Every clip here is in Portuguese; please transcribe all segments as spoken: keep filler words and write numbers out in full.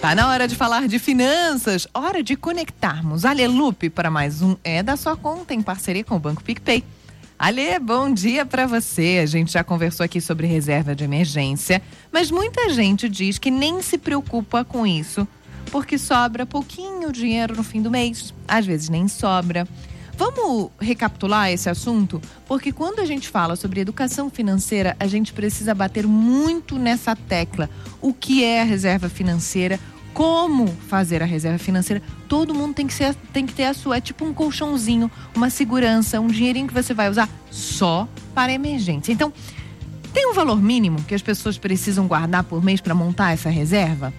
Tá na hora de falar de finanças, hora de conectarmos a Alelupe para mais um É da Sua Conta em parceria com o Banco PicPay. Ale, bom dia para você. A gente já conversou aqui sobre reserva de emergência, mas muita gente diz que nem se preocupa com isso, porque sobra pouquinho dinheiro no fim do mês, às vezes nem sobra. Vamos recapitular esse assunto? Porque quando a gente fala sobre educação financeira, a gente precisa bater muito nessa tecla. O que é a reserva financeira? Como fazer a reserva financeira? Todo mundo tem que, ser, tem que ter a sua. É tipo um colchãozinho, uma segurança, um dinheirinho que você vai usar só para emergência. Então, tem um valor mínimo que as pessoas precisam guardar por mês para montar essa reserva?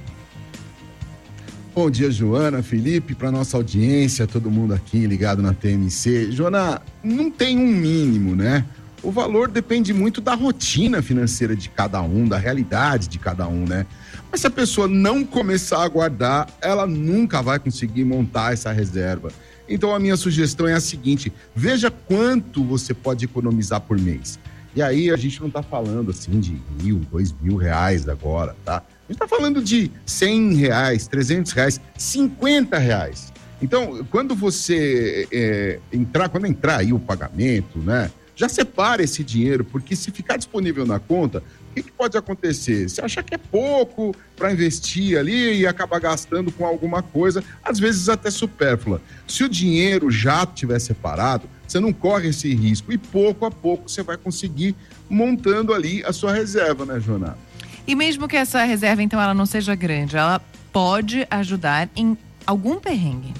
Bom dia, Joana, Felipe, para nossa audiência, todo mundo aqui ligado na T M C. Joana, não tem um mínimo, né? O valor depende muito da rotina financeira de cada um, da realidade de cada um, né? Mas se a pessoa não começar a guardar, ela nunca vai conseguir montar essa reserva. Então a minha sugestão é a seguinte: veja quanto você pode economizar por mês. E aí a gente não está falando assim de mil, dois mil reais agora, tá? A gente está falando de cem reais, trezentos reais, cinquenta reais. Então, quando você é, entrar, quando entrar aí o pagamento, né? Já separa esse dinheiro, porque se ficar disponível na conta, o que, que pode acontecer? Você achar que é pouco para investir ali e acabar gastando com alguma coisa, às vezes até supérflua. Se o dinheiro já estiver separado, você não corre esse risco e pouco a pouco você vai conseguir montando ali a sua reserva, né, Joana? E mesmo que essa reserva, então, ela não seja grande, ela pode ajudar em algum perrengue.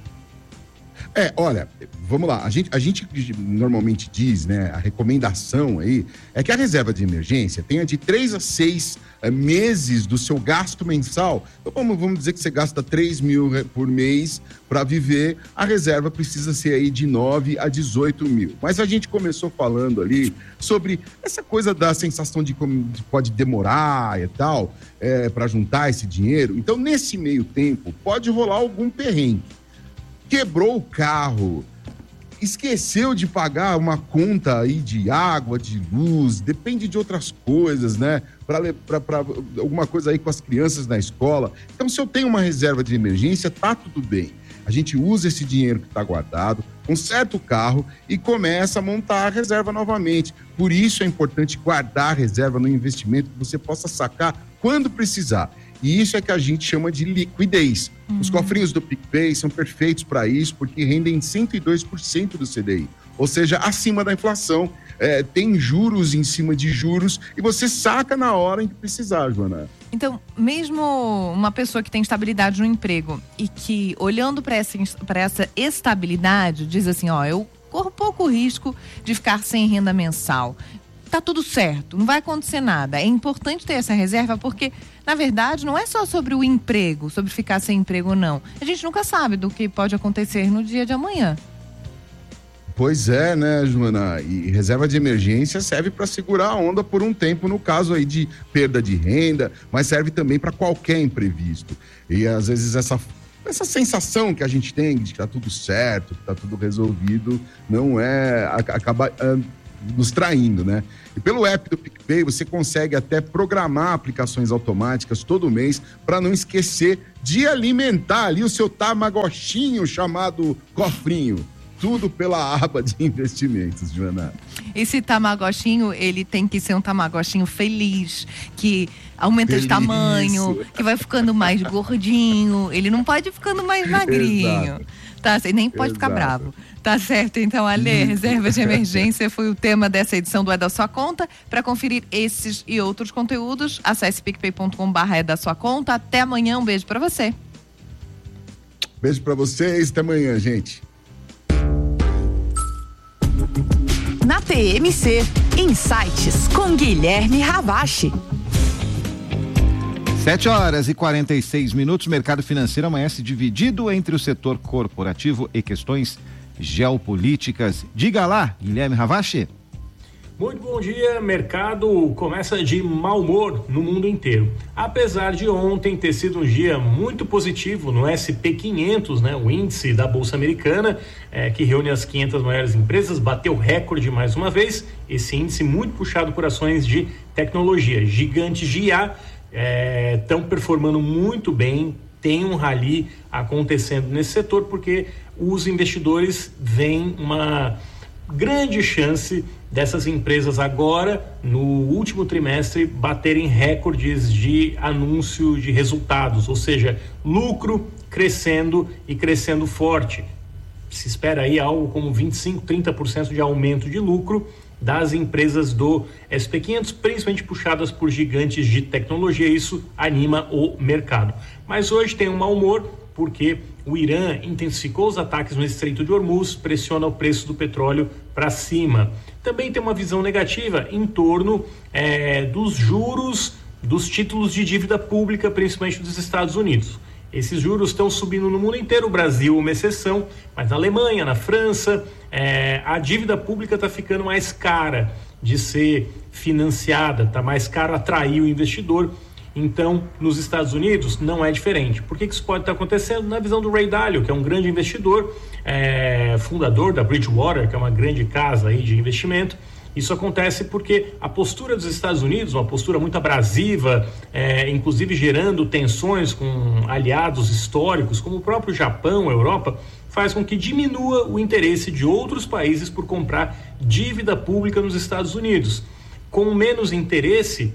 É, olha, vamos lá, a gente, a gente normalmente diz, né, a recomendação aí é que a reserva de emergência tenha de três a seis é, meses do seu gasto mensal. Então vamos, vamos dizer que você gasta três mil por mês para viver, a reserva precisa ser aí de nove a dezoito mil. Mas a gente começou falando ali sobre essa coisa da sensação de como pode demorar e tal, é, para juntar esse dinheiro. Então nesse meio tempo pode rolar algum perrengue. Quebrou o carro, esqueceu de pagar uma conta aí de água, de luz, depende de outras coisas, né? Para alguma coisa aí com as crianças na escola. Então, se eu tenho uma reserva de emergência, tá tudo bem. A gente usa esse dinheiro que está guardado, conserta o carro e começa a montar a reserva novamente. Por isso é importante guardar a reserva no investimento que você possa sacar quando precisar. E isso é que a gente chama de liquidez. Uhum. Os cofrinhos do PicPay são perfeitos para isso, porque rendem cento e dois por cento do C D I, ou seja, acima da inflação. É, tem juros em cima de juros e você saca na hora em que precisar, Joana. Então, mesmo uma pessoa que tem estabilidade no emprego e que, olhando para essa, para essa estabilidade, diz assim, ó, eu corro pouco risco de ficar sem renda mensal. Tá tudo certo, não vai acontecer nada. É importante ter essa reserva porque, na verdade, não é só sobre o emprego, sobre ficar sem emprego ou não. A gente nunca sabe do que pode acontecer no dia de amanhã. Pois é, né, Joana? E reserva de emergência serve para segurar a onda por um tempo, no caso aí de perda de renda, mas serve também para qualquer imprevisto. E às vezes essa Essa sensação que a gente tem de que tá tudo certo, que tá tudo resolvido, não é, acaba uh, nos traindo, né? E pelo app do PicPay, você consegue até programar aplicações automáticas todo mês para não esquecer de alimentar ali o seu tamagochinho chamado cofrinho. Tudo pela aba de investimentos, Joana. Esse tamagochinho, ele tem que ser um tamagochinho feliz, que aumenta feliz. De tamanho, que vai ficando mais gordinho. Ele não pode ir ficando mais magrinho. Exato. Tá, nem pode Exato. Ficar bravo. Tá certo, então, Ale, reserva de emergência foi o tema dessa edição do É da Sua Conta. Para conferir esses e outros conteúdos, acesse picpay ponto com barra é da sua conta. Até amanhã, um beijo para você. Beijo para vocês, até amanhã, gente. Na T M C, Insights com Guilherme Ravache. Sete horas e quarenta e seis minutos, mercado financeiro amanhece dividido entre o setor corporativo e questões geopolíticas. Diga lá, Guilherme Ravache. Muito bom dia, mercado começa de mau humor no mundo inteiro. Apesar de ontem ter sido um dia muito positivo no S P quinhentos, né, o índice da Bolsa Americana, é, que reúne as quinhentas maiores empresas, bateu recorde mais uma vez. Esse índice muito puxado por ações de tecnologia, gigantes de I A, estão é, performando muito bem, tem um rally acontecendo nesse setor, porque os investidores veem uma grande chance dessas empresas agora, no último trimestre, baterem recordes de anúncio de resultados, ou seja, lucro crescendo e crescendo forte. Se espera aí algo como vinte e cinco, trinta por cento de aumento de lucro das empresas do S and P quinhentos, principalmente puxadas por gigantes de tecnologia. Isso anima o mercado. Mas hoje tem um mau humor, porque o Irã intensificou os ataques no Estreito de Hormuz, pressiona o preço do petróleo para cima. Também tem uma visão negativa em torno é, dos juros dos títulos de dívida pública, principalmente dos Estados Unidos. Esses juros estão subindo no mundo inteiro, o Brasil uma exceção, mas na Alemanha, na França, é, a dívida pública está ficando mais cara de ser financiada, está mais caro atrair o investidor. Então, nos Estados Unidos não é diferente. Por que que isso pode estar acontecendo? Na visão do Ray Dalio, que é um grande investidor, é, fundador da Bridgewater, que é uma grande casa aí de investimento. Isso acontece porque a postura dos Estados Unidos, uma postura muito abrasiva, é, inclusive gerando tensões com aliados históricos, como o próprio Japão, a Europa, faz com que diminua o interesse de outros países por comprar dívida pública nos Estados Unidos. Com menos interesse,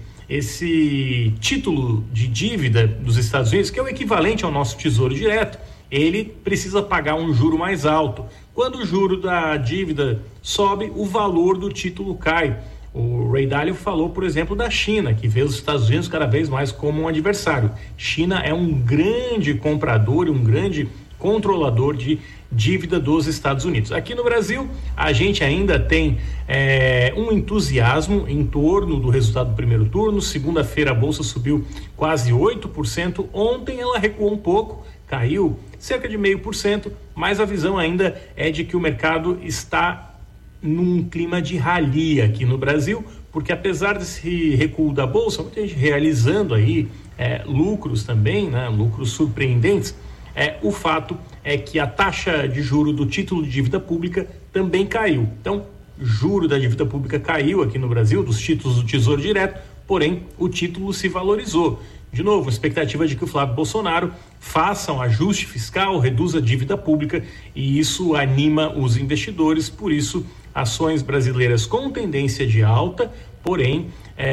esse título de dívida dos Estados Unidos, que é o equivalente ao nosso Tesouro Direto, ele precisa pagar um juro mais alto. Quando o juro da dívida sobe, o valor do título cai. O Ray Dalio falou, por exemplo, da China, que vê os Estados Unidos cada vez mais como um adversário. China é um grande comprador e um grande controlador de dívida dos Estados Unidos. Aqui no Brasil, a gente ainda tem é, um entusiasmo em torno do resultado do primeiro turno. Segunda-feira a Bolsa subiu quase oito por cento. Ontem ela recuou um pouco, caiu cerca de meio por cento, mas a visão ainda é de que o mercado está num clima de rally aqui no Brasil, porque apesar desse recuo da Bolsa, muita gente realizando aí é, lucros também, né, lucros surpreendentes. É, o fato é que a taxa de juro do título de dívida pública também caiu. Então, juro da dívida pública caiu aqui no Brasil, dos títulos do Tesouro Direto, porém o título se valorizou. De novo, a expectativa de que o Flávio Bolsonaro faça um ajuste fiscal, reduza a dívida pública, e isso anima os investidores. Por isso, ações brasileiras com tendência de alta, porém,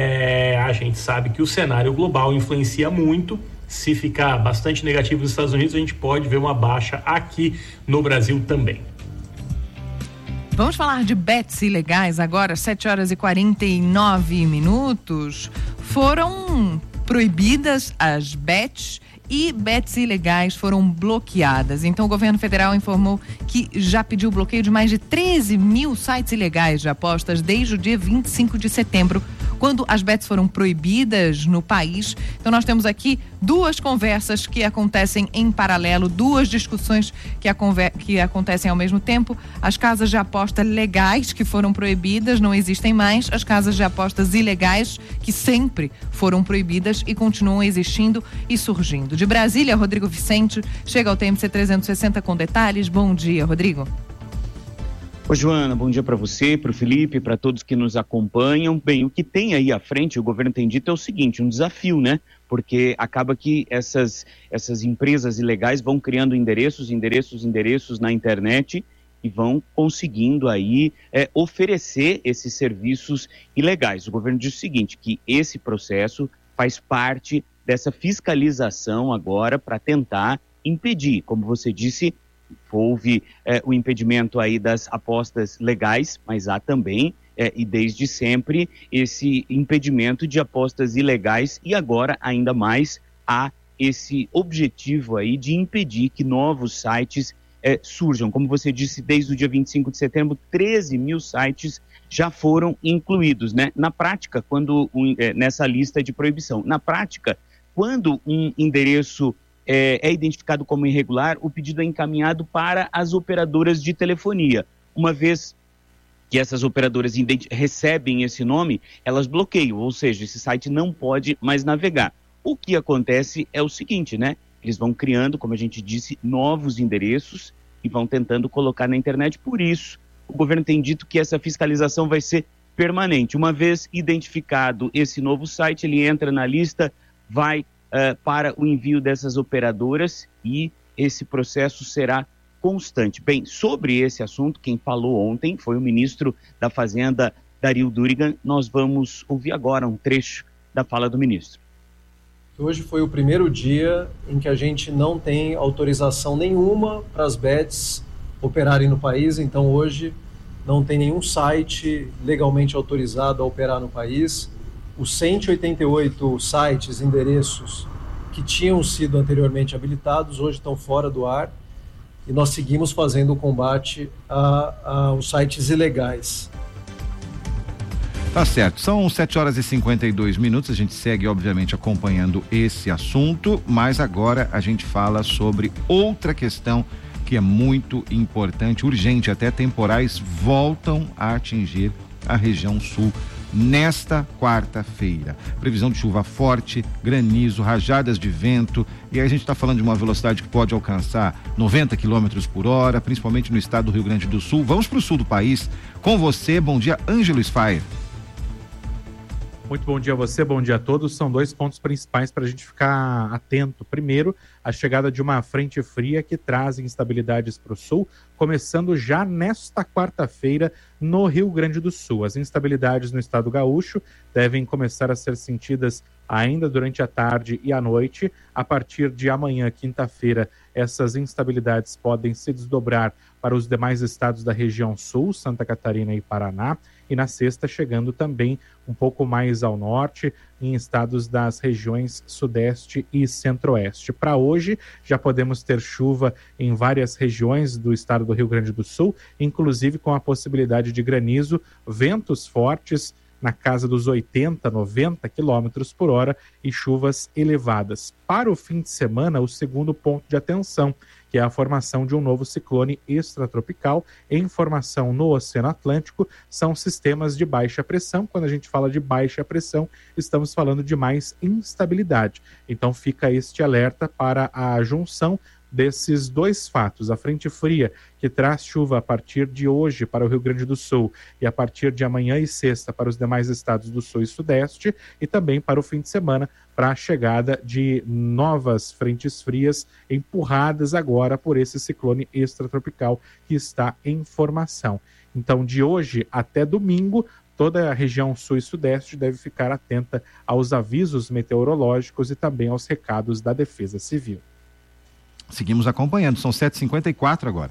é, a gente sabe que o cenário global influencia muito. Se ficar bastante negativo nos Estados Unidos, a gente pode ver uma baixa aqui no Brasil também. Vamos falar de bets ilegais agora, sete horas e quarenta e nove minutos. Foram proibidas as bets e bets ilegais foram bloqueadas. Então o governo federal informou que já pediu o bloqueio de mais de treze mil sites ilegais de apostas desde o dia vinte e cinco de setembro, quando as bets foram proibidas no país. Então nós temos aqui duas conversas que acontecem em paralelo, duas discussões que, a conver- que acontecem ao mesmo tempo. As casas de aposta legais que foram proibidas não existem mais, as casas de apostas ilegais que sempre foram proibidas e continuam existindo e surgindo. De Brasília, Rodrigo Vicente chega ao T M C trezentos e sessenta com detalhes. Bom dia, Rodrigo. Oi, Joana, bom dia para você, para o Felipe, para todos que nos acompanham. Bem, o que tem aí à frente, o governo tem dito, é o seguinte, um desafio, né? Porque acaba que essas, essas empresas ilegais vão criando endereços, endereços, endereços na internet e vão conseguindo aí é, oferecer esses serviços ilegais. O governo diz o seguinte, que esse processo faz parte dessa fiscalização agora para tentar impedir, como você disse, houve é, o impedimento aí das apostas legais, mas há também, é, e desde sempre, esse impedimento de apostas ilegais e agora ainda mais há esse objetivo aí de impedir que novos sites é, surjam. Como você disse, desde o dia vinte e cinco de setembro, treze mil sites já foram incluídos, né? Na prática, quando um, é, nessa lista de proibição, na prática, quando um endereço É, é identificado como irregular, o pedido é encaminhado para as operadoras de telefonia. Uma vez que essas operadoras ident- recebem esse nome, elas bloqueiam, ou seja, esse site não pode mais navegar. O que acontece é o seguinte, né? Eles vão criando, como a gente disse, novos endereços e vão tentando colocar na internet. Por isso, o governo tem dito que essa fiscalização vai ser permanente. Uma vez identificado esse novo site, ele entra na lista vai uh, para o envio dessas operadoras e esse processo será constante. Bem, sobre esse assunto, quem falou ontem foi o ministro da Fazenda, Dario Durigan. Nós vamos ouvir agora um trecho da fala do ministro. Hoje foi o primeiro dia em que a gente não tem autorização nenhuma para as bets operarem no país, então hoje não tem nenhum site legalmente autorizado a operar no país. Os cento e oitenta e oito sites, endereços que tinham sido anteriormente habilitados, hoje estão fora do ar, e nós seguimos fazendo o combate a, a, aos sites ilegais. Tá certo, são sete horas e cinquenta e dois minutos, a gente segue obviamente acompanhando esse assunto, mas agora a gente fala sobre outra questão que é muito importante, urgente, até temporais voltam a atingir a região sul nesta quarta-feira. Previsão de chuva forte, granizo, rajadas de vento, e aí a gente está falando de uma velocidade que pode alcançar noventa quilômetros por hora, principalmente no estado do Rio Grande do Sul. Vamos para o sul do país. Com você, bom dia, Ângelo Sfayer. Muito bom dia a você, bom dia a todos. São dois pontos principais para a gente ficar atento. Primeiro, a chegada de uma frente fria que traz instabilidades para o sul, começando já nesta quarta-feira no Rio Grande do Sul. As instabilidades no estado gaúcho devem começar a ser sentidas ainda durante a tarde e a noite. A partir de amanhã, quinta-feira, essas instabilidades podem se desdobrar para os demais estados da região sul, Santa Catarina e Paraná, e na sexta chegando também um pouco mais ao norte, em estados das regiões sudeste e centro-oeste. Para hoje, já podemos ter chuva em várias regiões do estado do Rio Grande do Sul, inclusive com a possibilidade de granizo, ventos fortes na casa dos oitenta, noventa quilômetros por hora e chuvas elevadas. Para o fim de semana, o segundo ponto de atenção, que é a formação de um novo ciclone extratropical em formação no Oceano Atlântico, são sistemas de baixa pressão. Quando a gente fala de baixa pressão, estamos falando de mais instabilidade. Então fica este alerta para a junção desses dois fatos, a frente fria que traz chuva a partir de hoje para o Rio Grande do Sul e a partir de amanhã e sexta para os demais estados do sul e sudeste, e também para o fim de semana para a chegada de novas frentes frias empurradas agora por esse ciclone extratropical que está em formação. Então, de hoje até domingo, toda a região sul e sudeste deve ficar atenta aos avisos meteorológicos e também aos recados da Defesa Civil. Seguimos acompanhando, são sete e cinquenta e quatro agora.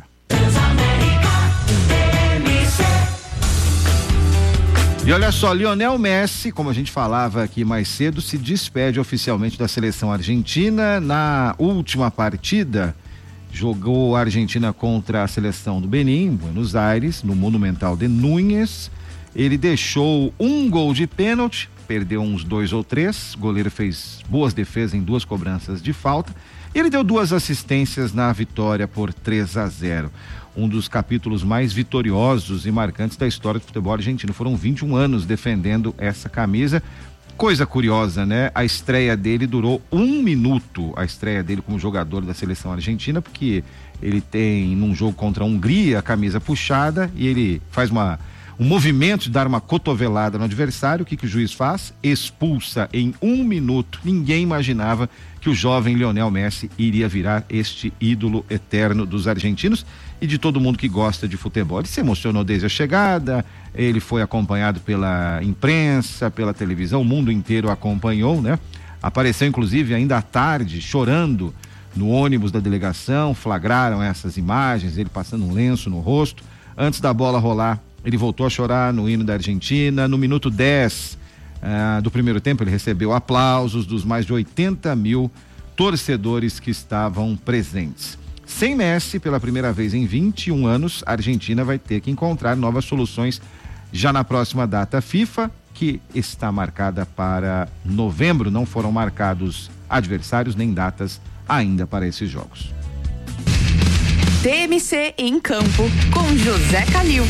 E olha só, Lionel Messi, como a gente falava aqui mais cedo, se despede oficialmente da seleção argentina. Na última partida, jogou a Argentina contra a seleção do Benin, em Buenos Aires, no Monumental de Núñez. Ele deixou um gol de pênalti, perdeu uns dois ou três, o goleiro fez boas defesas em duas cobranças de falta. Ele deu duas assistências na vitória por três a zero. Um dos capítulos mais vitoriosos e marcantes da história do futebol argentino. Foram vinte e um anos defendendo essa camisa. Coisa curiosa, né? A estreia dele durou um minuto, a estreia dele como jogador da seleção argentina, porque ele tem, num jogo contra a Hungria, a camisa puxada e ele faz uma... um movimento de dar uma cotovelada no adversário. O que, que o juiz faz? Expulsa em um minuto. Ninguém imaginava que o jovem Lionel Messi iria virar este ídolo eterno dos argentinos e de todo mundo que gosta de futebol. Ele se emocionou desde a chegada, ele foi acompanhado pela imprensa, pela televisão, o mundo inteiro acompanhou, né? Apareceu inclusive ainda à tarde, chorando no ônibus da delegação, flagraram essas imagens, ele passando um lenço no rosto. Antes da bola rolar, ele voltou a chorar no hino da Argentina. No minuto dez uh, do primeiro tempo, ele recebeu aplausos dos mais de oitenta mil torcedores que estavam presentes. Sem Messi, pela primeira vez em vinte e um anos, a Argentina vai ter que encontrar novas soluções já na próxima data FIFA, que está marcada para novembro. Não foram marcados adversários nem datas ainda para esses jogos. T M C em campo, com José Calil.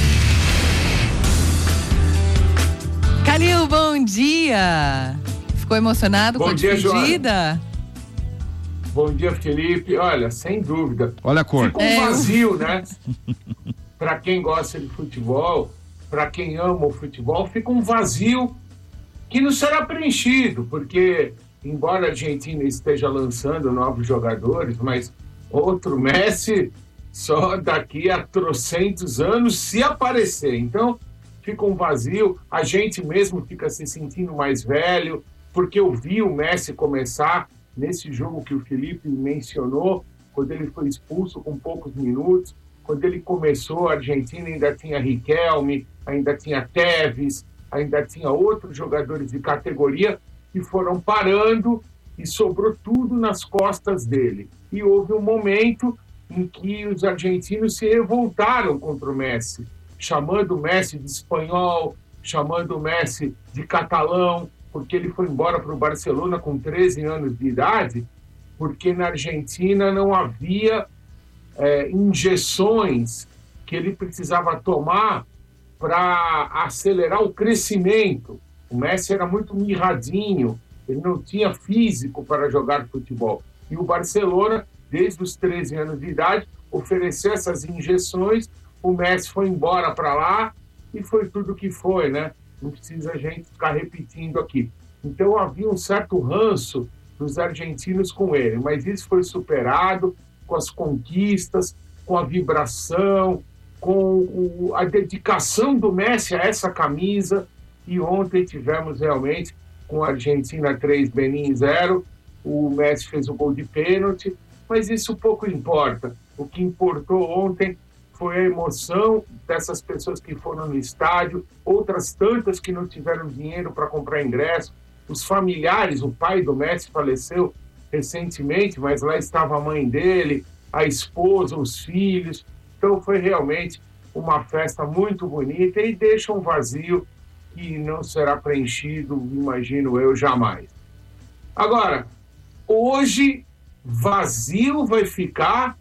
Calil, bom dia. Ficou emocionado bom com a dia, despedida? Joana. Bom dia, Felipe. Olha, sem dúvida. Olha a cor. Fica um vazio, né? Para quem gosta de futebol, para quem ama o futebol, fica um vazio que não será preenchido, porque embora a Argentina esteja lançando novos jogadores, mas outro Messi só daqui a trocentos anos se aparecer. Então, fica um vazio, a gente mesmo fica se sentindo mais velho, porque eu vi o Messi começar nesse jogo que o Felipe mencionou, quando ele foi expulso com poucos minutos, quando ele começou, a Argentina ainda tinha Riquelme, ainda tinha Tevez, ainda tinha outros jogadores de categoria que foram parando e sobrou tudo nas costas dele. E houve um momento em que os argentinos se revoltaram contra o Messi, chamando o Messi de espanhol, chamando o Messi de catalão, porque ele foi embora para o Barcelona com treze anos de idade, porque na Argentina não havia é, injeções que ele precisava tomar para acelerar o crescimento. O Messi era muito mirradinho, ele não tinha físico para jogar futebol. E o Barcelona, desde os treze anos de idade, ofereceu essas injeções, o Messi foi embora para lá e foi tudo que foi, né? Não precisa a gente ficar repetindo aqui. Então havia um certo ranço dos argentinos com ele, mas isso foi superado com as conquistas, com a vibração, com o, a dedicação do Messi a essa camisa. E ontem tivemos realmente com a Argentina três, Benin zero, o Messi fez o gol de pênalti, mas isso pouco importa. O que importou ontem foi a emoção dessas pessoas que foram no estádio, outras tantas que não tiveram dinheiro para comprar ingresso, os familiares, o pai do Messi faleceu recentemente, mas lá estava a mãe dele, a esposa, os filhos. Então foi realmente uma festa muito bonita e deixa um vazio que não será preenchido, imagino eu, jamais. Agora, hoje, vazio vai ficar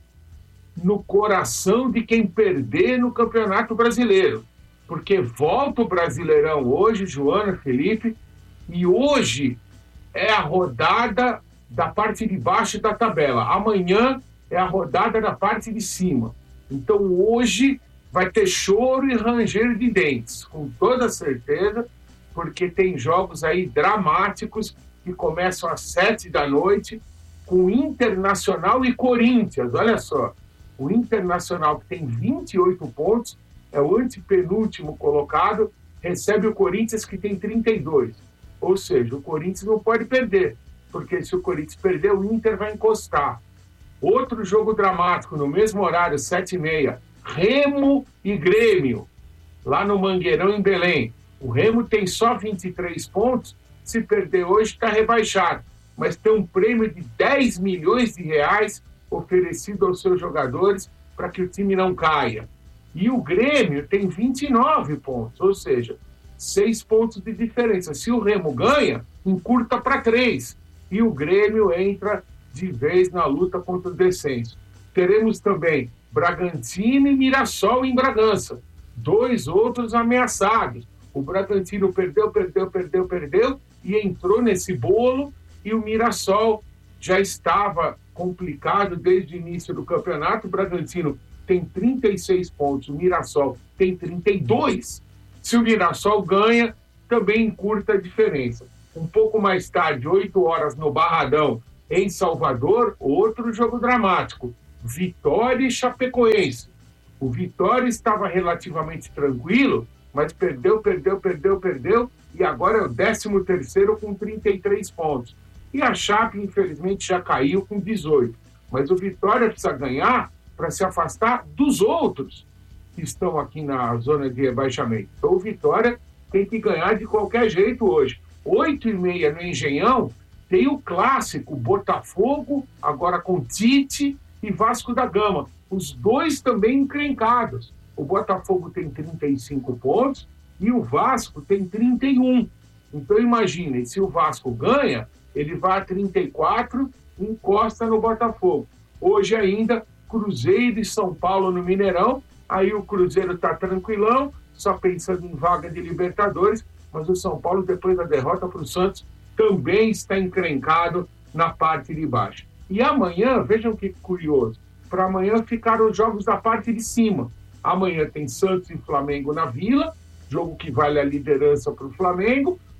no coração de quem perder no Campeonato Brasileiro, porque volta o Brasileirão hoje, Joana, Felipe, e hoje é a rodada da parte de baixo da tabela. Amanhã é a rodada da parte de cima. Então hoje vai ter choro e ranger de dentes, com toda certeza, porque tem jogos aí dramáticos que começam às sete da noite, com Internacional e Corinthians. Olha só, o Internacional, que tem vinte e oito pontos, é o antepenúltimo colocado, recebe o Corinthians, que tem trinta e dois. Ou seja, o Corinthians não pode perder, porque se o Corinthians perder, o Inter vai encostar. Outro jogo dramático, no mesmo horário, sete e meia, Remo e Grêmio, lá no Mangueirão, em Belém. O Remo tem só vinte e três pontos, se perder hoje está rebaixado, mas tem um prêmio de dez milhões de reais oferecido aos seus jogadores para que o time não caia. E o Grêmio tem vinte e nove pontos, ou seja, seis pontos de diferença. Se o Remo ganha, encurta para três. E o Grêmio entra de vez na luta contra o descenso. Teremos também Bragantino e Mirassol em Bragança. Dois outros ameaçados. O Bragantino perdeu, perdeu, perdeu, perdeu e entrou nesse bolo. E o Mirassol já estava complicado desde o início do campeonato. O Bragantino tem trinta e seis pontos, o Mirassol tem trinta e dois. Se o Mirassol ganha, também encurta a diferença. Um pouco mais tarde, oito horas, no Barradão, em Salvador, outro jogo dramático. Vitória e Chapecoense. O Vitória estava relativamente tranquilo, mas perdeu, perdeu, perdeu, perdeu, e agora é o décimo terceiro com trinta e três pontos. E a Chape, infelizmente, já caiu com dezoito. Mas o Vitória precisa ganhar para se afastar dos outros que estão aqui na zona de rebaixamento. Então o Vitória tem que ganhar de qualquer jeito hoje. Oito e meia no Engenhão tem o clássico Botafogo, agora com Tite e Vasco da Gama. Os dois também encrencados. O Botafogo tem trinta e cinco pontos e o Vasco tem trinta e um. Então imaginem, se o Vasco ganha, ele vai a trinta e quatro e encosta no Botafogo. Hoje ainda, Cruzeiro e São Paulo no Mineirão. Aí o Cruzeiro está tranquilão, só pensando em vaga de Libertadores, mas o São Paulo, depois da derrota para o Santos, também está encrencado na parte de baixo. E amanhã, vejam que curioso, para amanhã ficaram os jogos da parte de cima. Amanhã tem Santos e Flamengo na Vila, jogo que vale a liderança para o Flamengo.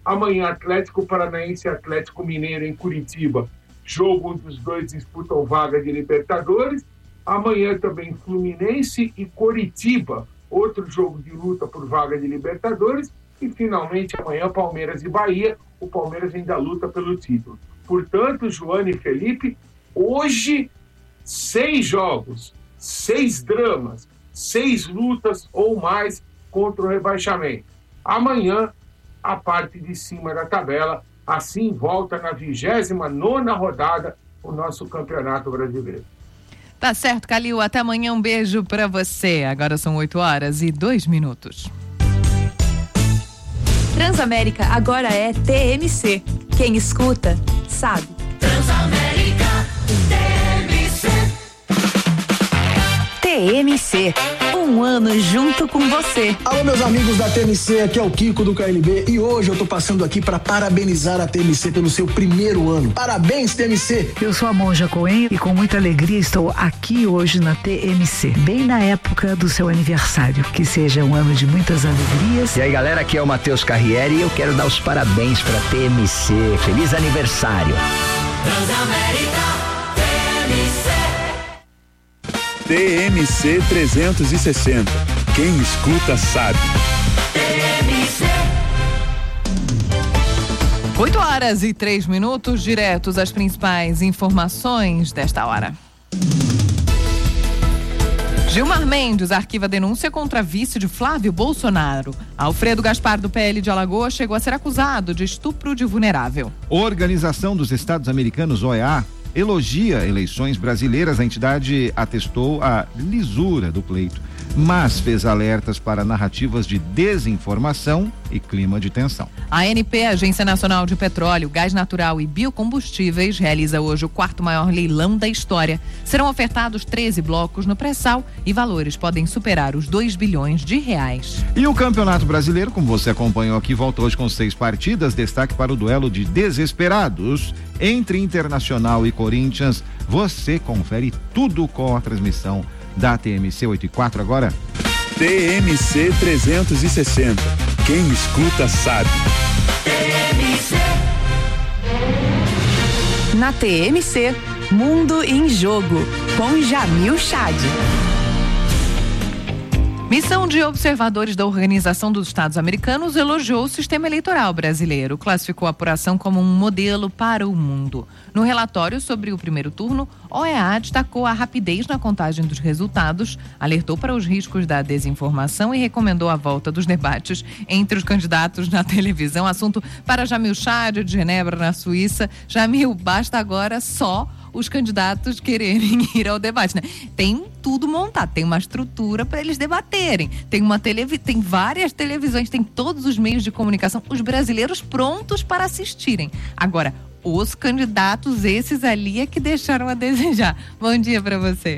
Amanhã, Atlético Paranaense e Atlético Mineiro em Curitiba. Jogo onde os dois disputam vaga de Libertadores. Amanhã também Fluminense e Coritiba. Outro jogo de luta por vaga de Libertadores. E finalmente amanhã Palmeiras e Bahia. O Palmeiras ainda luta pelo título. Portanto, Joana e Felipe, hoje seis jogos, seis dramas, seis lutas ou mais contra o rebaixamento. Amanhã, a parte de cima da tabela, assim volta na vigésima nona rodada o nosso Campeonato Brasileiro. Tá certo, Calil. Até amanhã. Um beijo pra você. Agora são oito horas e dois minutos. Transamérica agora é T M C. Quem escuta, sabe. Transamérica, T M C. T M C. Um ano junto com você. Alô, meus amigos da T M C, aqui é o Kiko do K L B e hoje eu tô passando aqui para parabenizar a T M C pelo seu primeiro ano. Parabéns, T M C! Eu sou a Monja Coen e com muita alegria estou aqui hoje na T M C, bem na época do seu aniversário. Que seja um ano de muitas alegrias. E aí, galera, aqui é o Matheus Carriere e eu quero dar os parabéns pra T M C. Feliz aniversário! Transamérica, T M C. T M C trezentos e sessenta. Quem escuta sabe. T M C. oito horas e três minutos, diretos às principais informações desta hora. Gilmar Mendes arquiva denúncia contra vice de Flávio Bolsonaro. Alfredo Gaspar, do P L de Alagoas, chegou a ser acusado de estupro de vulnerável. Organização dos Estados Americanos, O E A, elogia eleições brasileiras. A entidade atestou a lisura do pleito, mas fez alertas para narrativas de desinformação e clima de tensão. A A N P, Agência Nacional de Petróleo, Gás Natural e Biocombustíveis, realiza hoje o quarto maior leilão da história. Serão ofertados treze blocos no pré-sal e valores podem superar os dois bilhões de reais. E o Campeonato Brasileiro, como você acompanhou aqui, volta hoje com seis partidas. Destaque para o duelo de desesperados entre Internacional e Corinthians. Você confere tudo com a transmissão da T M C oito e quatro agora. T M C trezentos e sessenta. Quem escuta sabe. T M C. Na T M C, Mundo em Jogo, com Jamil Chad. Missão de observadores da Organização dos Estados Americanos elogiou o sistema eleitoral brasileiro, classificou a apuração como um modelo para o mundo. No relatório sobre o primeiro turno, O E A destacou a rapidez na contagem dos resultados, alertou para os riscos da desinformação e recomendou a volta dos debates entre os candidatos na televisão. Assunto para Jamil Chad, de Genebra, na Suíça. Jamil, basta agora só os candidatos quererem ir ao debate, né? Tem tudo montado, tem uma estrutura para eles debaterem, tem uma televi- tem várias televisões, tem todos os meios de comunicação, os brasileiros prontos para assistirem. Agora, os candidatos, esses ali é que deixaram a desejar. Bom dia para você.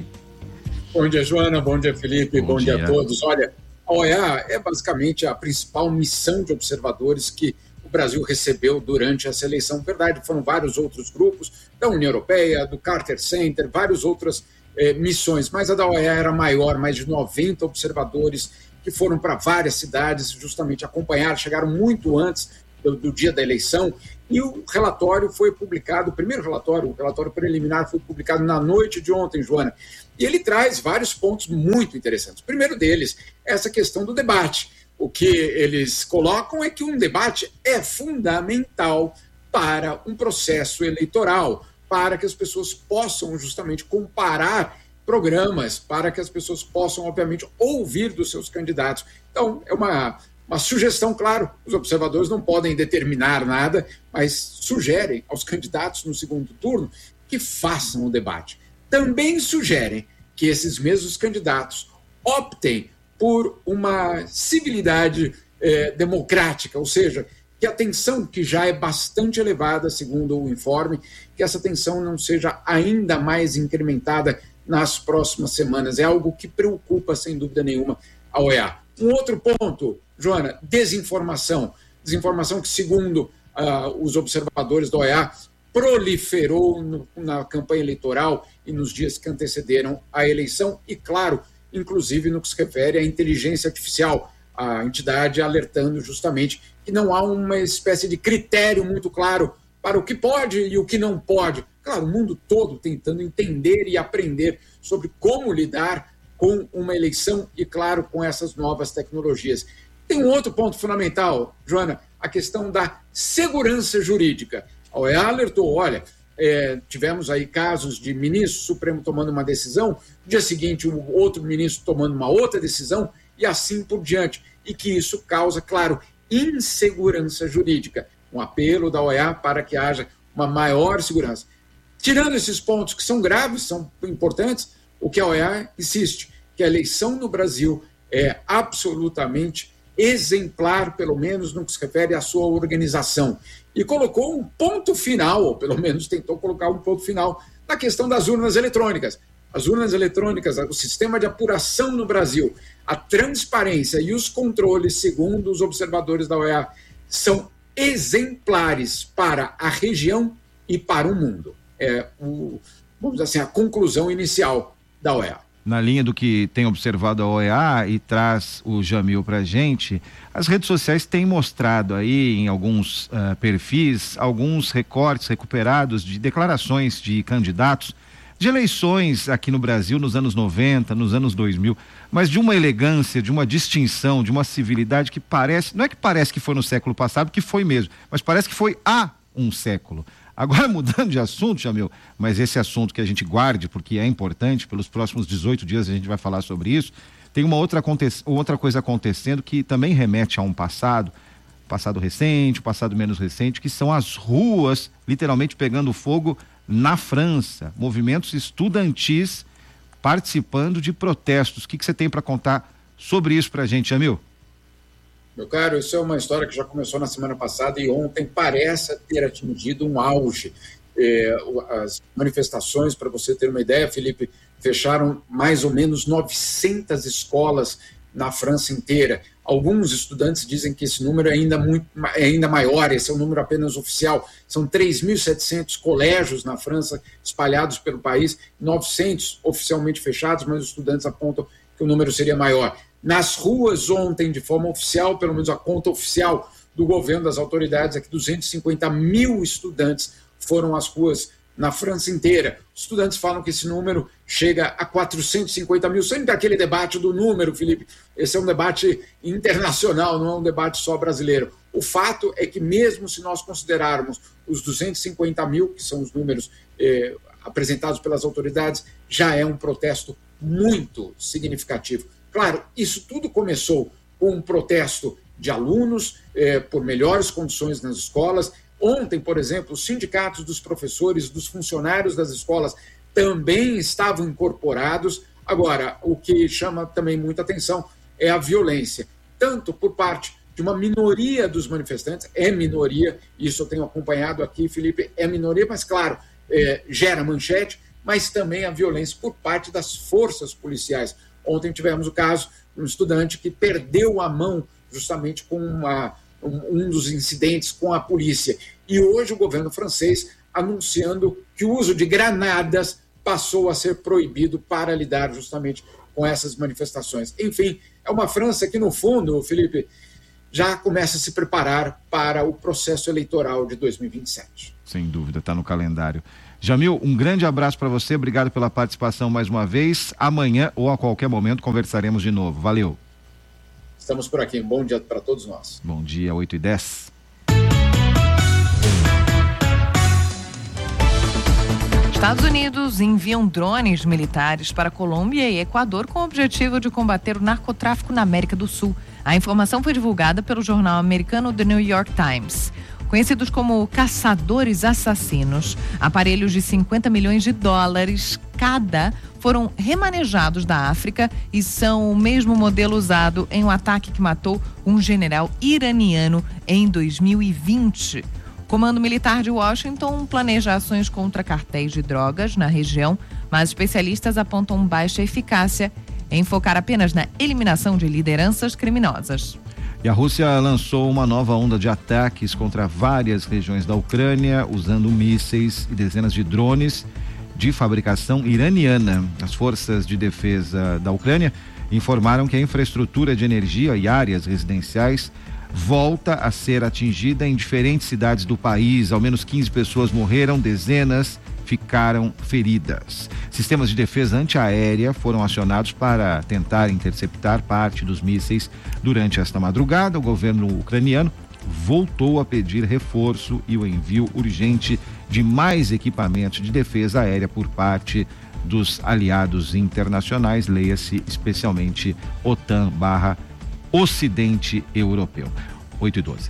Bom dia, Joana, bom dia, Felipe, bom, bom dia. dia a todos. Olha, a O E A é basicamente a principal missão de observadores que o Brasil recebeu durante essa eleição. Verdade, foram vários outros grupos, da União Europeia, do Carter Center, várias outras eh, missões, mas a da O E A era maior, mais de noventa observadores que foram para várias cidades justamente acompanhar, chegaram muito antes do, do dia da eleição, e o relatório foi publicado, o primeiro relatório, o relatório preliminar foi publicado na noite de ontem, Joana, e ele traz vários pontos muito interessantes. O primeiro deles é essa questão do debate. O que eles colocam é que um debate é fundamental para um processo eleitoral, para que as pessoas possam justamente comparar programas, para que as pessoas possam, obviamente, ouvir dos seus candidatos. Então, é uma, uma sugestão, claro, os observadores não podem determinar nada, mas sugerem aos candidatos no segundo turno que façam o debate. Também sugerem que esses mesmos candidatos optem por uma civilidade eh, democrática, ou seja, que a tensão, que já é bastante elevada, segundo o informe, que essa tensão não seja ainda mais incrementada nas próximas semanas. É algo que preocupa, sem dúvida nenhuma, a O E A. Um outro ponto, Joana, desinformação. Desinformação que, segundo uh, os observadores da O E A, proliferou no, na campanha eleitoral e nos dias que antecederam a eleição e, claro, inclusive no que se refere à inteligência artificial. a entidade alertando justamente que não há uma espécie de critério muito claro para o que pode e o que não pode. Claro, o mundo todo tentando entender e aprender sobre como lidar com uma eleição e, claro, com essas novas tecnologias. Tem um outro ponto fundamental, Joana, a questão da segurança jurídica. A O E A alertou, olha, é, tivemos aí casos de ministro Supremo tomando uma decisão, no dia seguinte o outro ministro tomando uma outra decisão e assim por diante. E que isso causa, claro, insegurança jurídica. Um apelo da O E A para que haja uma maior segurança. Tirando esses pontos que são graves, são importantes, o que a O E A insiste, que a eleição no Brasil é absolutamente exemplar, pelo menos no que se refere à sua organização. E colocou um ponto final, ou pelo menos tentou colocar um ponto final, na questão das urnas eletrônicas. As urnas eletrônicas, o sistema de apuração no Brasil, a transparência e os controles, segundo os observadores da O E A, são exemplares para a região e para o mundo. É, o, vamos dizer assim, a conclusão inicial da O E A. Na linha do que tem observado a O E A e traz o Jamil pra gente, as redes sociais têm mostrado aí em alguns uh, perfis, alguns recortes recuperados de declarações de candidatos de eleições aqui no Brasil nos anos noventa, nos anos dois mil, mas de uma elegância, de uma distinção, de uma civilidade que parece, não é que parece que foi no século passado, que foi mesmo, mas parece que foi há um século. Agora, mudando de assunto, Jamil, mas esse assunto que a gente guarde, porque é importante, pelos próximos dezoito dias a gente vai falar sobre isso, tem uma outra, outra coisa acontecendo que também remete a um passado, passado recente, passado menos recente, que são as ruas literalmente pegando fogo na França, movimentos estudantis participando de protestos. O que, que você tem para contar sobre isso para a gente, Jamil? Meu caro, isso é uma história que já começou na semana passada e ontem parece ter atingido um auge. É, as manifestações, para você ter uma ideia, Felipe, fecharam mais ou menos novecentas escolas na França inteira. Alguns estudantes dizem que esse número é ainda, muito, é ainda maior, esse é um número apenas oficial. São três mil e setecentos colégios na França espalhados pelo país, novecentos oficialmente fechados, mas os estudantes apontam que o número seria maior. Nas ruas ontem, de forma oficial, pelo menos a conta oficial do governo, das autoridades, é que duzentos e cinquenta mil estudantes foram às ruas na França inteira. Os estudantes falam que esse número chega a quatrocentos e cinquenta mil. Sempre aquele debate do número, Felipe, esse é um debate internacional, não é um debate só brasileiro. O fato é que mesmo se nós considerarmos os duzentos e cinquenta mil, que são os números eh, apresentados pelas autoridades, já é um protesto muito significativo. Claro, isso tudo começou com um protesto de alunos eh, por melhores condições nas escolas. Ontem, por exemplo, os sindicatos dos professores, dos funcionários das escolas também estavam incorporados. Agora, o que chama também muita atenção é a violência, tanto por parte de uma minoria dos manifestantes, é minoria, isso eu tenho acompanhado aqui, Felipe, é minoria, mas claro, é, gera manchete, mas também a violência por parte das forças policiais. Ontem tivemos o caso de um estudante que perdeu a mão justamente com uma, um, um dos incidentes com a polícia. E hoje o governo francês anunciando que o uso de granadas passou a ser proibido para lidar justamente com essas manifestações. Enfim, é uma França que, no fundo, Felipe, já começa a se preparar para o processo eleitoral de dois mil e vinte e sete. Sem dúvida, está no calendário. Jamil, um grande abraço para você, obrigado pela participação mais uma vez. Amanhã ou a qualquer momento conversaremos de novo. Valeu. Estamos por aqui. Um bom dia para todos nós. Bom dia, oito e dez. Estados Unidos enviam drones militares para Colômbia e Equador com o objetivo de combater o narcotráfico na América do Sul. A informação foi divulgada pelo jornal americano The New York Times. Conhecidos como caçadores assassinos, aparelhos de cinquenta milhões de dólares cada foram remanejados da África e são o mesmo modelo usado em um ataque que matou um general iraniano em dois mil e vinte. O Comando Militar de Washington planeja ações contra cartéis de drogas na região, mas especialistas apontam baixa eficácia em focar apenas na eliminação de lideranças criminosas. E a Rússia lançou uma nova onda de ataques contra várias regiões da Ucrânia, usando mísseis e dezenas de drones de fabricação iraniana. As forças de defesa da Ucrânia informaram que a infraestrutura de energia e áreas residenciais volta a ser atingida em diferentes cidades do país. Ao menos quinze pessoas morreram, dezenas ficaram feridas. Sistemas de defesa antiaérea foram acionados para tentar interceptar parte dos mísseis durante esta madrugada. O governo ucraniano voltou a pedir reforço e o envio urgente de mais equipamentos de defesa aérea por parte dos aliados internacionais, leia-se especialmente OTAN barra Ocidente Europeu. oito e doze.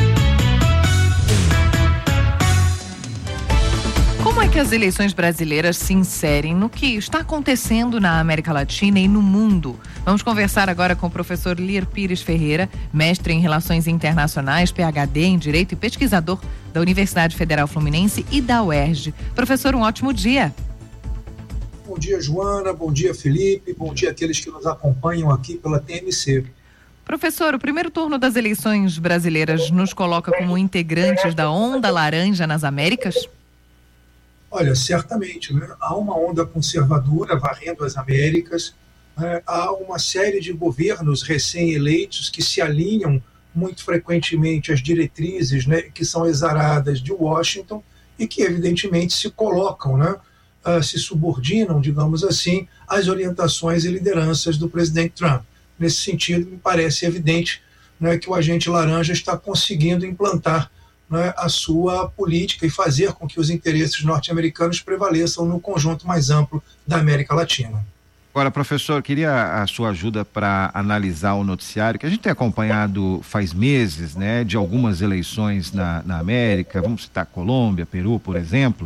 Como é que as eleições brasileiras se inserem no que está acontecendo na América Latina e no mundo? Vamos conversar agora com o professor Lir Pires Ferreira, mestre em Relações Internacionais, P H D em Direito e pesquisador da Universidade Federal Fluminense e da U E R J. Professor, um ótimo dia. Bom dia, Joana. Bom dia, Felipe. Bom dia àqueles que nos acompanham aqui pela T M C. Professor, o primeiro turno das eleições brasileiras nos coloca como integrantes da onda laranja nas Américas? Olha, certamente, né? Há uma onda conservadora varrendo as Américas, né? Há uma série de governos recém-eleitos que se alinham muito frequentemente às diretrizes, né, que são exaradas de Washington e que, evidentemente, se colocam, né, uh, se subordinam, digamos assim, às orientações e lideranças do presidente Trump. Nesse sentido, me parece evidente, né, que o agente laranja está conseguindo implantar, né, a sua política e fazer com que os interesses norte-americanos prevaleçam no conjunto mais amplo da América Latina. Agora, professor, queria a sua ajuda para analisar o noticiário, que a gente tem acompanhado faz meses, né, de algumas eleições na, na América, vamos citar Colômbia, Peru, por exemplo.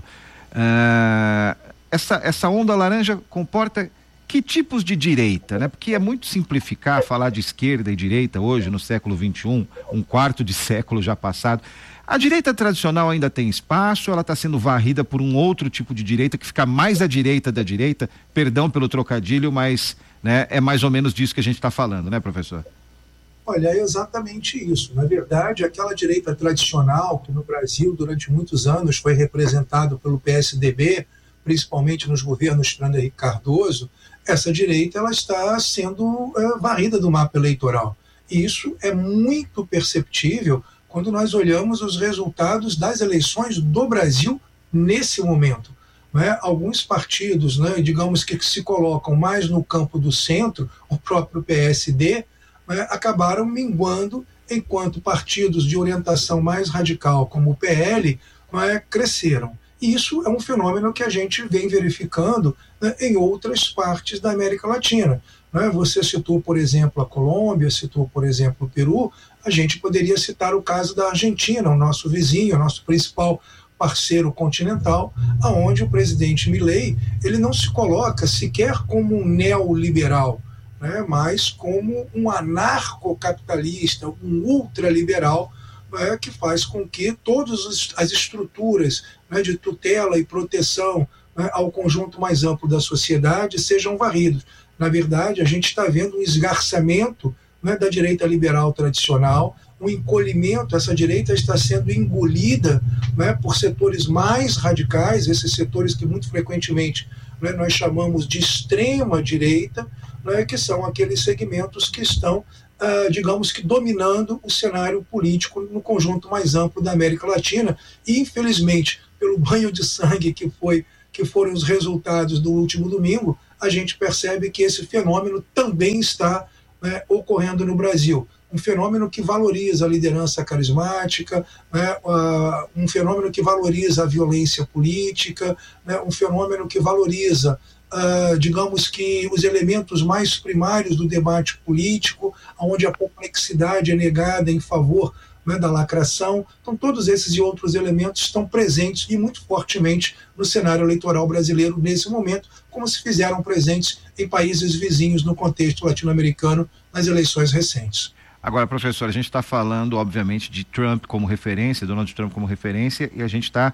Uh, essa, essa onda laranja comporta que tipos de direita, né? Porque é muito simplificar falar de esquerda e direita hoje, no século vinte e um, um quarto de século já passado. A direita tradicional ainda tem espaço, ela está sendo varrida por um outro tipo de direita que fica mais à direita da direita, perdão pelo trocadilho, mas, né, é mais ou menos disso que a gente está falando, né, professor? Olha, é exatamente isso. Na verdade, aquela direita tradicional que no Brasil durante muitos anos foi representado pelo P S D B, principalmente nos governos Fernando Henrique Cardoso, essa direita ela está sendo é, varrida do mapa eleitoral. E isso é muito perceptível quando nós olhamos os resultados das eleições do Brasil nesse momento. Né? Alguns partidos, né, digamos que se colocam mais no campo do centro, o próprio P S D, né, acabaram minguando, enquanto partidos de orientação mais radical, como o P L, né, cresceram. Isso é um fenômeno que a gente vem verificando, né, em outras partes da América Latina. Né? Você citou, por exemplo, a Colômbia, citou, por exemplo, o Peru. A gente poderia citar o caso da Argentina, o nosso vizinho, o nosso principal parceiro continental, aonde o presidente Milei, ele não se coloca sequer como um neoliberal, né, mas como um anarcocapitalista, um ultraliberal, né, que faz com que todas as estruturas, né, de tutela e proteção, né, ao conjunto mais amplo da sociedade sejam varridos. Na verdade, a gente está vendo um esgarçamento, né, da direita liberal tradicional, um encolhimento. Essa direita está sendo engolida, né, por setores mais radicais, esses setores que muito frequentemente, né, nós chamamos de extrema direita, né, que são aqueles segmentos que estão, ah, digamos que, dominando o cenário político no conjunto mais amplo da América Latina. E, infelizmente, pelo banho de sangue que, foi, que foram os resultados do último domingo, a gente percebe que esse fenômeno também está, né, ocorrendo no Brasil. Um fenômeno que valoriza a liderança carismática, né, uh, um fenômeno que valoriza a violência política, né, um fenômeno que valoriza, uh, digamos que, os elementos mais primários do debate político, onde a complexidade é negada em favor, né, da lacração. Então, todos esses e outros elementos estão presentes e muito fortemente no cenário eleitoral brasileiro nesse momento, como se fizeram presentes em países vizinhos no contexto latino-americano nas eleições recentes. Agora, professor, a gente está falando, obviamente, de Trump como referência, Donald Trump como referência, e a gente está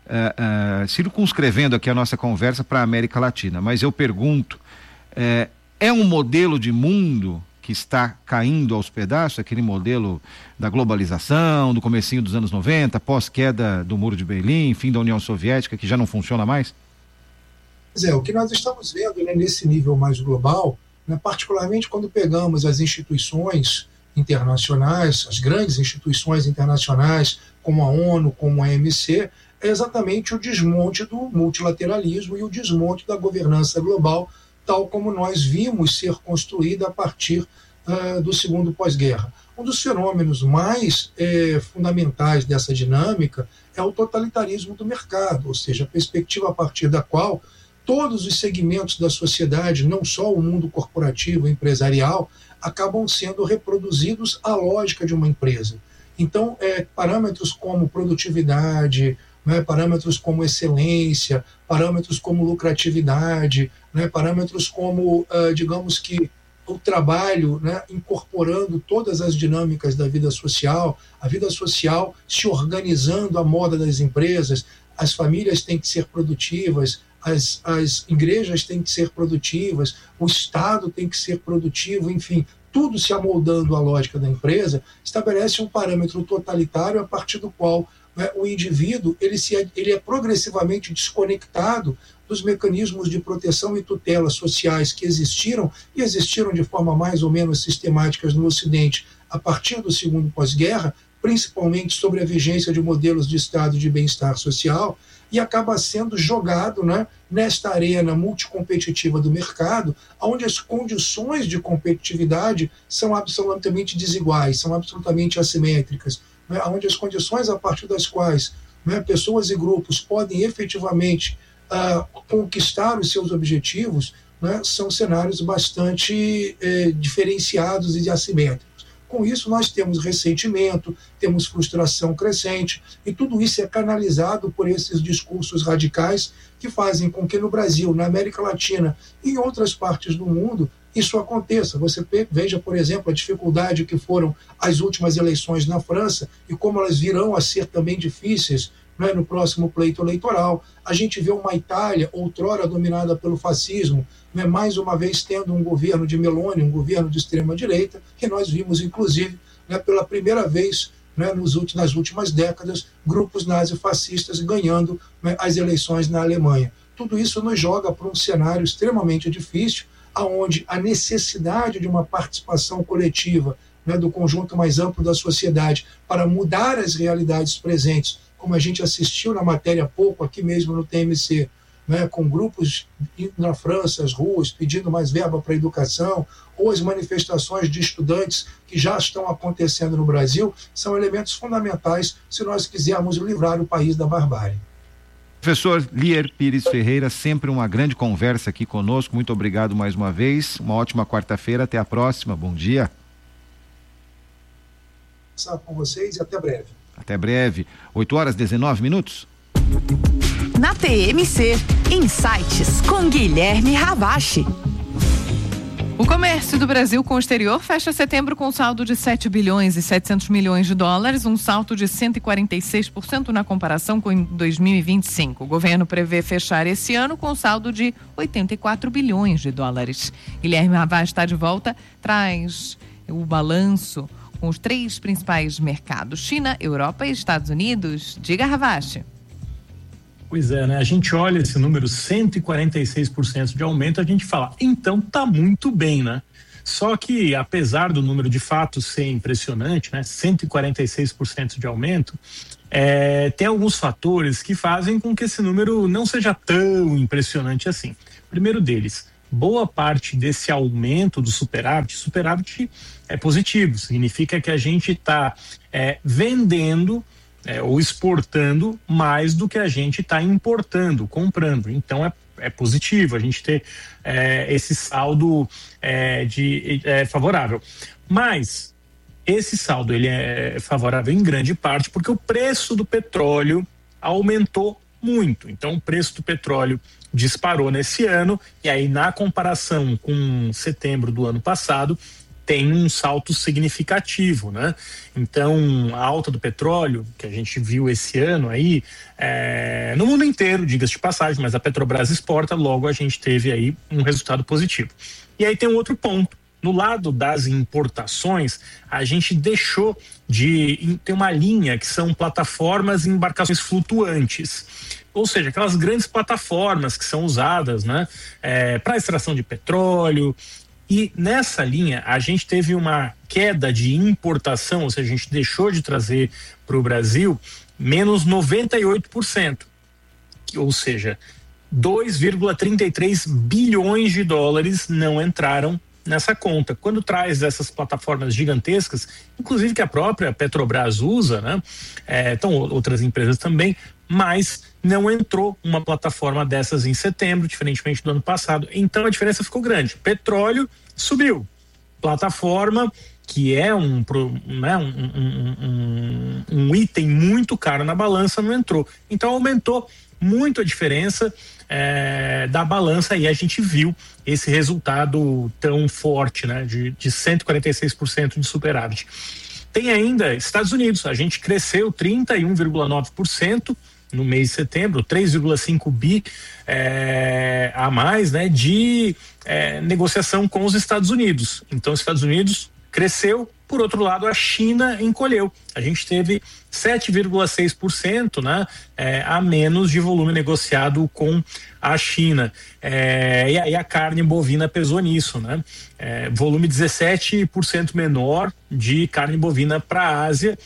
uh, uh, circunscrevendo aqui a nossa conversa para a América Latina. Mas eu pergunto, uh, é um modelo de mundo que está caindo aos pedaços, aquele modelo da globalização, do comecinho dos anos noventa, pós-queda do Muro de Berlim, fim da União Soviética, que já não funciona mais? Pois é, o que nós estamos vendo, né, nesse nível mais global né? Particularmente quando pegamos as instituições internacionais, as grandes instituições internacionais, como a ONU, como a O M C, é exatamente o desmonte do multilateralismo e o desmonte da governança global, tal como nós vimos ser construída a partir uh, do segundo pós-guerra. Um dos fenômenos mais eh, fundamentais dessa dinâmica é o totalitarismo do mercado, ou seja, a perspectiva a partir da qual todos os segmentos da sociedade, não só o mundo corporativo e empresarial, acabam sendo reproduzidos à lógica de uma empresa. Então, é, parâmetros como produtividade, né, parâmetros como excelência, parâmetros como lucratividade, né, parâmetros como, uh, digamos que, o trabalho, né, incorporando todas as dinâmicas da vida social, a vida social se organizando à moda das empresas, as famílias têm que ser produtivas, as, as igrejas têm que ser produtivas, o Estado tem que ser produtivo, enfim, tudo se amoldando à lógica da empresa, estabelece um parâmetro totalitário a partir do qual, né, o indivíduo ele, se, ele é progressivamente desconectado dos mecanismos de proteção e tutela sociais que existiram e existiram de forma mais ou menos sistemáticas no Ocidente a partir do segundo pós-guerra, principalmente sobre a vigência de modelos de estado de bem-estar social, e acaba sendo jogado, né, nesta arena multicompetitiva do mercado, onde as condições de competitividade são absolutamente desiguais, são absolutamente assimétricas, né, onde as condições a partir das quais, né, pessoas e grupos podem efetivamente Uh, conquistar os seus objetivos, né, são cenários bastante eh, diferenciados e assimétricos. Com isso, nós temos ressentimento, temos frustração crescente, e tudo isso é canalizado por esses discursos radicais que fazem com que no Brasil, na América Latina e em outras partes do mundo, isso aconteça. Você veja, por exemplo, a dificuldade que foram as últimas eleições na França e como elas virão a ser também difíceis, né, no próximo pleito eleitoral. A gente vê uma Itália, outrora dominada pelo fascismo, né, mais uma vez tendo um governo de Meloni, um governo de extrema-direita, que nós vimos, inclusive, né, pela primeira vez, né, nos últimos, nas últimas décadas, grupos nazifascistas ganhando, né, as eleições na Alemanha. Tudo isso nos joga para um cenário extremamente difícil, onde a necessidade de uma participação coletiva, né, do conjunto mais amplo da sociedade para mudar as realidades presentes, como a gente assistiu na matéria há pouco, aqui mesmo no T M C, né, com grupos indo na França, as ruas, pedindo mais verba para a educação, ou as manifestações de estudantes que já estão acontecendo no Brasil, são elementos fundamentais se nós quisermos livrar o país da barbárie. Professor Lier Pires Ferreira, sempre uma grande conversa aqui conosco, muito obrigado mais uma vez, uma ótima quarta-feira, até a próxima, bom dia. Estar com vocês e até breve. Até breve. oito horas e dezenove minutos. Na T M C, Insights com Guilherme Ravache. O comércio do Brasil com o exterior fecha setembro com saldo de sete bilhões e setecentos milhões de dólares, um salto de cento e quarenta e seis por cento na comparação com dois mil e vinte e cinco. O governo prevê fechar esse ano com saldo de oitenta e quatro bilhões de dólares. Guilherme Ravache está de volta, traz o balanço com os três principais mercados, China, Europa e Estados Unidos. Diga, Ravache. Pois é, né? A gente olha esse número, cento e quarenta e seis por cento de aumento, a gente fala, então tá muito bem, né? Só que, apesar do número de fato ser impressionante, né? cento e quarenta e seis por cento de aumento, é, tem alguns fatores que fazem com que esse número não seja tão impressionante assim. Primeiro deles, boa parte desse aumento do superávit, superávit é positivo, significa que a gente está é, vendendo é, ou exportando mais do que a gente está importando, comprando. Então é, é positivo a gente ter é, esse saldo é, de, é, favorável. Mas esse saldo ele é favorável em grande parte porque o preço do petróleo aumentou muito. Então o preço do petróleo disparou nesse ano e aí na comparação com setembro do ano passado tem um salto significativo, né? Então a alta do petróleo que a gente viu esse ano aí é, no mundo inteiro, diga-se de passagem, mas a Petrobras exporta, logo a gente teve aí um resultado positivo. E aí tem um outro ponto. No lado das importações, a gente deixou de ter uma linha que são plataformas e embarcações flutuantes. Ou seja, aquelas grandes plataformas que são usadas, né, é, para extração de petróleo, E nessa linha, a gente teve uma queda de importação, ou seja, a gente deixou de trazer para o Brasil menos noventa e oito por cento. Ou seja, dois vírgula trinta e três bilhões de dólares não entraram nessa conta. Quando traz essas plataformas gigantescas, inclusive que a própria Petrobras usa, né? É, então outras empresas também, mas não entrou uma plataforma dessas em setembro, diferentemente do ano passado. Então a diferença ficou grande. Petróleo subiu. Plataforma, que é um, né, um, um, um, um item muito caro na balança, não entrou. Então aumentou muito a diferença é, da balança e a gente viu esse resultado tão forte, né, de, de cento e quarenta e seis por cento de superávit. Tem ainda Estados Unidos, a gente cresceu trinta e um vírgula nove por cento no mês de setembro, três vírgula cinco bi é, a mais, né, de é, negociação com os Estados Unidos. Então os Estados Unidos cresceu, por outro lado a China encolheu. A gente teve sete vírgula seis por cento, né, é, a menos de volume negociado com a China. É, e aí a carne bovina pesou nisso, né? É, volume dezessete por cento menor de carne bovina para a Ásia,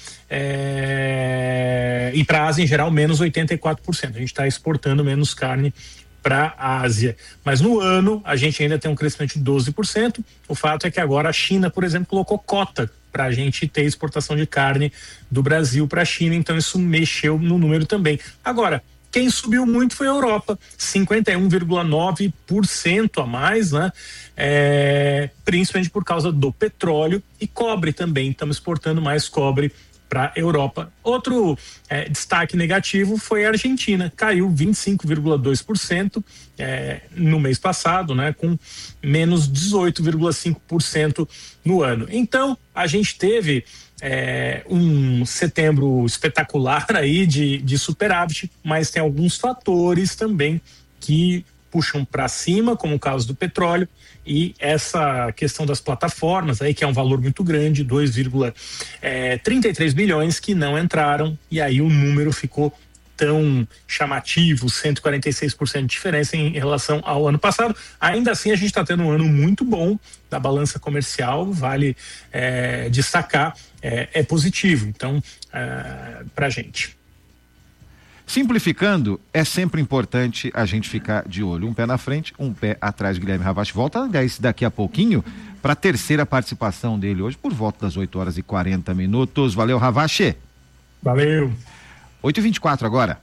é, e para a Ásia em geral menos oitenta e quatro por cento. A gente está exportando menos carne para a Ásia. Mas no ano a gente ainda tem um crescimento de doze por cento. O fato é que agora a China, por exemplo, colocou cota para a gente ter exportação de carne do Brasil para a China, então isso mexeu no número também. Agora, quem subiu muito foi a Europa, cinquenta e um vírgula nove por cento a mais, né? É, principalmente por causa do petróleo e cobre também. Estamos exportando mais cobre para a Europa. Outro é, destaque negativo foi a Argentina, caiu vinte e cinco vírgula dois por cento é, no mês passado, né, com menos dezoito vírgula cinco por cento no ano. Então, a gente teve é, um setembro espetacular aí de, de superávit, mas tem alguns fatores também que puxam para cima, como o caso do petróleo, e essa questão das plataformas aí, que é um valor muito grande, dois vírgula trinta e três bilhões que não entraram, e aí o número ficou tão chamativo, cento e quarenta e seis por cento de diferença em relação ao ano passado. Ainda assim, a gente está tendo um ano muito bom da balança comercial, vale é, destacar, é, é positivo, então, é, para a gente. Simplificando, é sempre importante a gente ficar de olho. Um pé na frente, um pé atrás. Guilherme Ravache volta daqui a pouquinho para a terceira participação dele hoje, por volta das oito horas e quarenta minutos. Valeu, Ravache. Valeu. oito e vinte e quatro agora.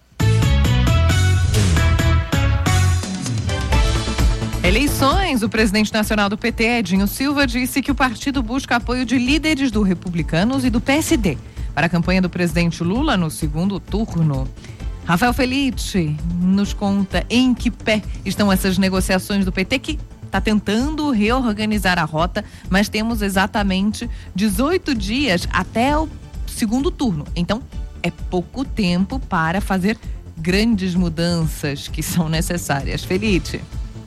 Eleições. O presidente nacional do P T, Edinho Silva, disse que o partido busca apoio de líderes do Republicanos e do P S D para a campanha do presidente Lula no segundo turno. Rafael Felice nos conta em que pé estão essas negociações do P T, que está tentando reorganizar a rota, mas temos exatamente dezoito dias até o segundo turno. Então, é pouco tempo para fazer grandes mudanças que são necessárias. Felice.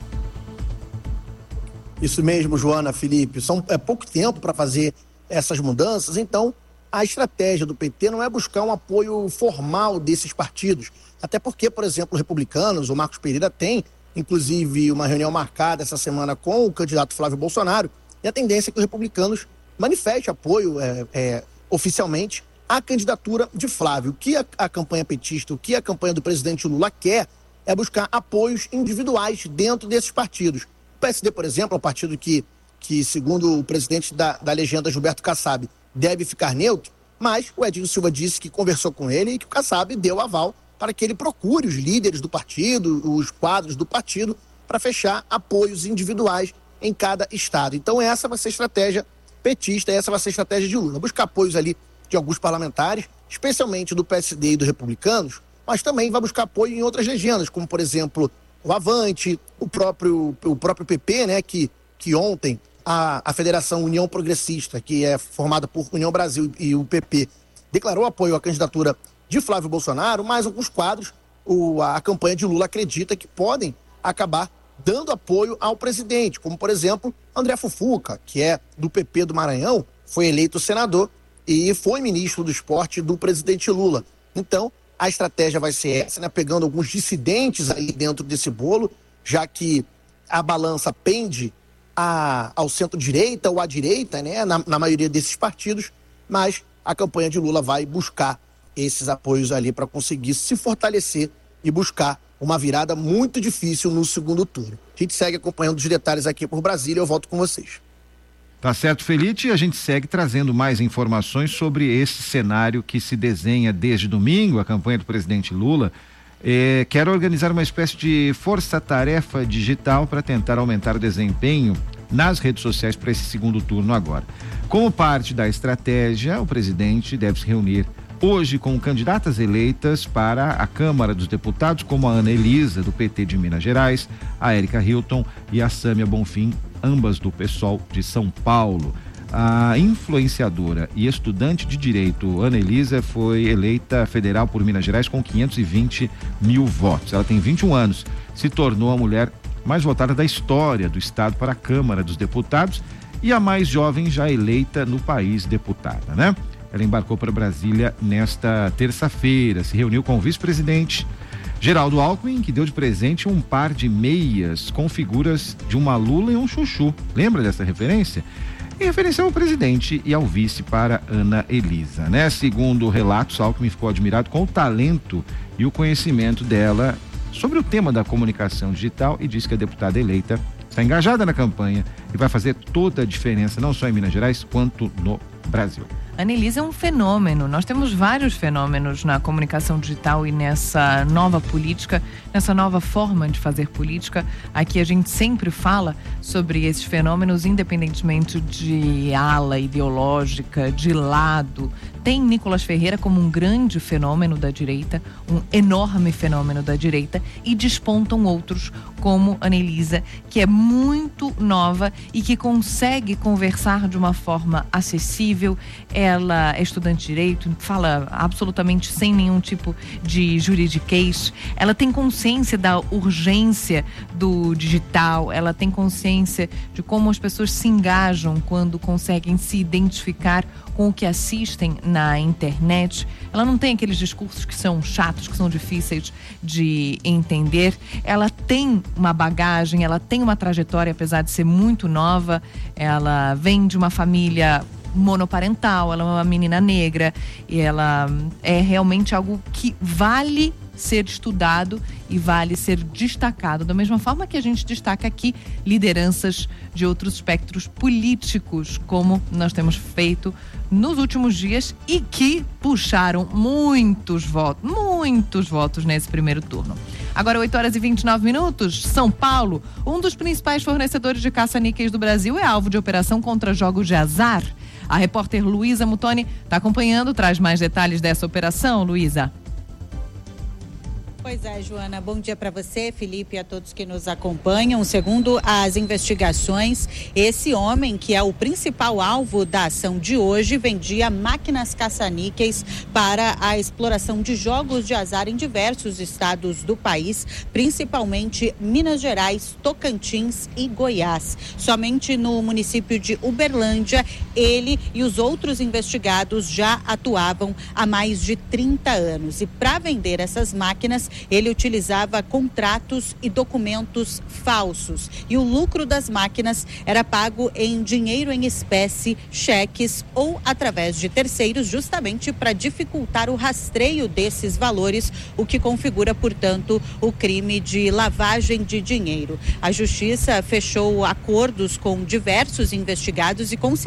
Isso mesmo, Joana, Felipe. São, é pouco tempo para fazer essas mudanças, então a estratégia do P T não é buscar um apoio formal desses partidos, até porque, por exemplo, os republicanos, o Marcos Pereira tem, inclusive, uma reunião marcada essa semana com o candidato Flávio Bolsonaro, e a tendência é que os republicanos manifestem apoio é, é, oficialmente à candidatura de Flávio. O que a, a campanha petista, o que a campanha do presidente Lula quer é buscar apoios individuais dentro desses partidos. O P S D, por exemplo, é um partido que, que segundo o presidente da, da legenda, Gilberto Kassab, deve ficar neutro, mas o Edinho Silva disse que conversou com ele e que o Kassab deu aval para que ele procure os líderes do partido, os quadros do partido, para fechar apoios individuais em cada estado. Então essa vai ser a estratégia petista, essa vai ser a estratégia de Lula, buscar apoios ali de alguns parlamentares, especialmente do P S D e dos republicanos, mas também vai buscar apoio em outras legendas, como por exemplo o Avante, o próprio, o próprio P P, né, que, que ontem A, a Federação União Progressista, que é formada por União Brasil e o P P, declarou apoio à candidatura de Flávio Bolsonaro, mas alguns quadros, o, a campanha de Lula acredita que podem acabar dando apoio ao presidente, como, por exemplo, André Fufuca, que é do P P do Maranhão, foi eleito senador e foi ministro do esporte do presidente Lula. Então, a estratégia vai ser essa, né, pegando alguns dissidentes aí dentro desse bolo, já que a balança pende a, ao centro-direita ou à direita, né, na, na maioria desses partidos, mas a campanha de Lula vai buscar esses apoios ali para conseguir se fortalecer e buscar uma virada muito difícil no segundo turno. A gente segue acompanhando os detalhes aqui por Brasília, eu volto com vocês. Tá certo, Felipe, e a gente segue trazendo mais informações sobre esse cenário que se desenha desde domingo, a campanha do presidente Lula. É, quer organizar uma espécie de força-tarefa digital para tentar aumentar o desempenho nas redes sociais para esse segundo turno agora. Como parte da estratégia, o presidente deve se reunir hoje com candidatas eleitas para a Câmara dos Deputados, como a Ana Elisa, do P T de Minas Gerais, a Érica Hilton e a Sâmia Bonfim, ambas do PSOL de São Paulo. A influenciadora e estudante de direito Ana Elisa foi eleita federal por Minas Gerais com quinhentos e vinte mil votos. Ela tem vinte e um anos, se tornou a mulher mais votada da história do estado para a Câmara dos Deputados e a mais jovem já eleita no país deputada, né? Ela embarcou para Brasília nesta terça-feira, se reuniu com o vice-presidente Geraldo Alckmin, que deu de presente um par de meias com figuras de uma Lula e um chuchu. Lembra dessa referência? Em referência ao presidente e ao vice para Ana Elisa, né? Segundo relatos, Alckmin ficou admirado com o talento e o conhecimento dela sobre o tema da comunicação digital e disse que a deputada eleita está engajada na campanha e vai fazer toda a diferença, não só em Minas Gerais, quanto no Brasil. Ana Elisa é um fenômeno. Nós temos vários fenômenos na comunicação digital e nessa nova política, nessa nova forma de fazer política. Aqui a gente sempre fala sobre esses fenômenos, independentemente de ala ideológica, de lado. Tem Nicolas Ferreira como um grande fenômeno da direita, um enorme fenômeno da direita, e despontam outros como Ana Elisa, que é muito nova e que consegue conversar de uma forma acessível. Ela é estudante de direito, fala absolutamente sem nenhum tipo de juridiquês. Ela tem consciência da urgência do digital, ela tem consciência de como as pessoas se engajam quando conseguem se identificar com o que assistem na internet. Ela não tem aqueles discursos que são chatos, que são difíceis de entender. Ela tem uma bagagem, ela tem uma trajetória, apesar de ser muito nova. Ela vem de uma família monoparental, ela é uma menina negra e ela é realmente algo que vale ser estudado e vale ser destacado, da mesma forma que a gente destaca aqui lideranças de outros espectros políticos, como nós temos feito nos últimos dias e que puxaram muitos votos, muitos votos nesse primeiro turno. Agora, oito horas e vinte e nove minutos, São Paulo, um dos principais fornecedores de caça-níqueis do Brasil, é alvo de operação contra jogos de azar. A repórter Luísa Mutoni está acompanhando, traz mais detalhes dessa operação. Luísa. Pois é, Joana, bom dia para você, Felipe, e a todos que nos acompanham. Segundo as investigações, esse homem, que é o principal alvo da ação de hoje, vendia máquinas caça-níqueis para a exploração de jogos de azar em diversos estados do país, principalmente Minas Gerais, Tocantins e Goiás. Somente no município de Uberlândia, ele e os outros investigados já atuavam há mais de trinta anos. E para vender essas máquinas, ele utilizava contratos e documentos falsos. E o lucro das máquinas era pago em dinheiro em espécie, cheques ou através de terceiros, justamente para dificultar o rastreio desses valores, o que configura, portanto, o crime de lavagem de dinheiro. A Justiça fechou acordos com diversos investigados e conseguiu